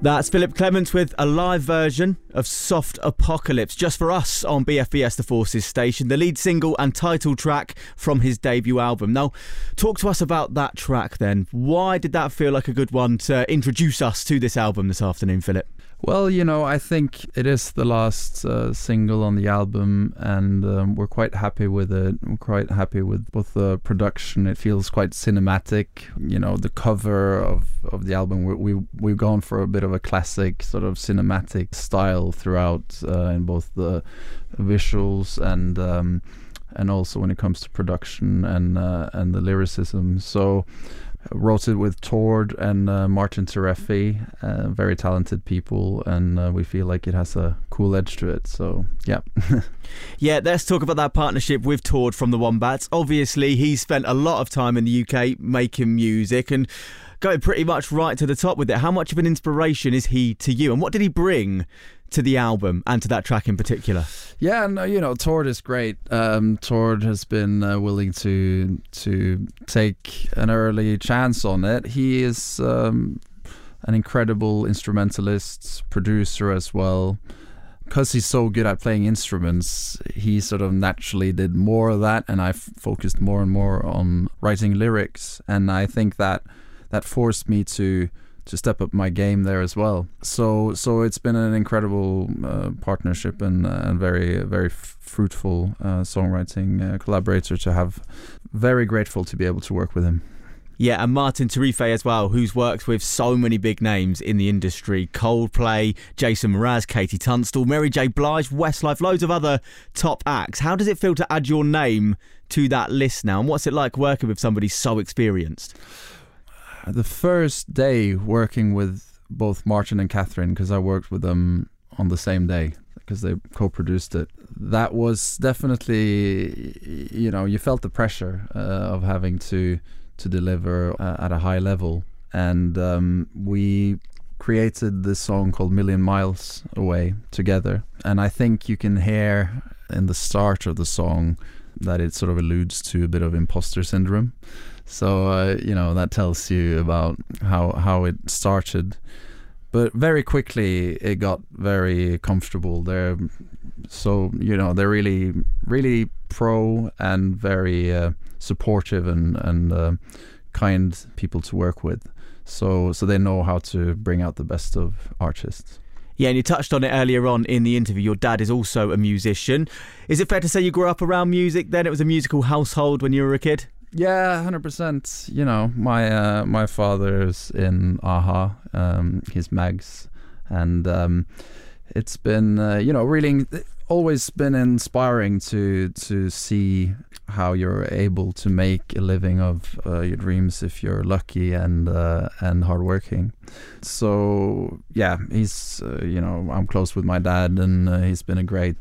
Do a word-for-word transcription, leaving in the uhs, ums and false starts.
That's Philip Clements with a live version of Soft Apocalypse, just for us on B F B S The Forces station, the lead single and title track from his debut album. Now, talk to us about that track then. Why did that feel like a good one to introduce us to this album this afternoon, Philip? Well, you know, I think it is the last uh, single on the album, and um, we're quite happy with it. We're quite happy with both the production. It feels quite cinematic. You know, the cover of, of the album, we, we, we've gone for a bit of a classic sort of cinematic style throughout uh, in both the visuals and um, and also when it comes to production and uh, and the lyricism. So wrote it with Tord and uh, Martin Terefi, uh, very talented people, and uh, we feel like it has a cool edge to it. So, yeah. Yeah, let's talk about that partnership with Tord from the Wombats. Obviously, he's spent a lot of time in the U K making music and going pretty much right to the top with it. How much of an inspiration is he to you, and what did he bring to the album and to that track in particular? Yeah, no, you know, Tord is great. Um, Tord has been uh, willing to to take an early chance on it. He is um, an incredible instrumentalist, producer as well. Because he's so good at playing instruments, he sort of naturally did more of that, and I f- focused more and more on writing lyrics. And I think that that forced me to to step up my game there as well. So so it's been an incredible uh, partnership and uh, very very f- fruitful uh, songwriting uh, collaborator to have. Very grateful to be able to work with him. Yeah, and Martin Terefi as well, who's worked with so many big names in the industry. Coldplay, Jason Mraz, Katie Tunstall, Mary J. Blige, Westlife, loads of other top acts. How does it feel to add your name to that list now? And what's it like working with somebody so experienced? The first day working with both Martin and Catherine, because I worked with them on the same day, because they co-produced it, that was definitely, you know, you felt the pressure uh, of having to to deliver uh, at a high level. And um, we created this song called Million Miles Away together. And I think you can hear in the start of the song that it sort of alludes to a bit of imposter syndrome. So, uh, you know, that tells you about how, how it started. But very quickly, it got very comfortable. They're so, you know, they're really, really pro and very uh, supportive and, and uh, kind people to work with. So, so they know how to bring out the best of artists. Yeah, and you touched on it earlier on in the interview. Your dad is also a musician. Is it fair to say you grew up around music then? It was a musical household when you were a kid? Yeah, one hundred percent. You know, my uh, my father's in a-ha, um, he's Mags, and um, it's been, uh, you know, really always been inspiring to to see how you're able to make a living of uh, your dreams if you're lucky and uh, and hardworking. So yeah, he's uh, you know, I'm close with my dad, and uh, he's been a great